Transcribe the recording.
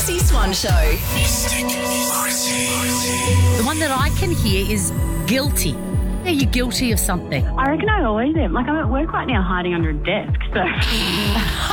Chrissy Swan Show. Mystic Chrissy. The one that I can hear is guilty. Are you guilty of something? I reckon I always am. Like, I'm at work right now hiding under a desk, so...